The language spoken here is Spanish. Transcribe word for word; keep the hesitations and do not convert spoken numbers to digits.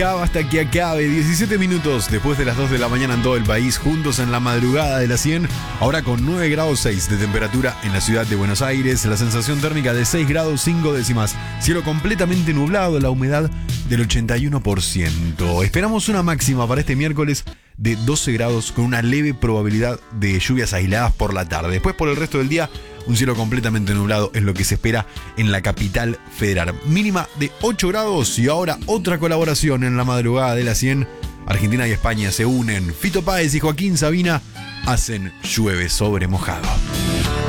Hasta que acabe, diecisiete minutos después de las dos de la mañana en todo el país, juntos en la madrugada de las cien, ahora con nueve grados seis de temperatura en la ciudad de Buenos Aires, la sensación térmica de seis grados cinco décimas, cielo completamente nublado, la humedad del ochenta y uno por ciento. Esperamos una máxima para este miércoles de doce grados con una leve probabilidad de lluvias aisladas por la tarde. Después por el resto del día, un cielo completamente nublado es lo que se espera en la capital federal. Mínima de ocho grados y ahora otra colaboración en la madrugada de las cien. Argentina y España se unen. Fito Páez y Joaquín Sabina hacen Llueve sobre mojado.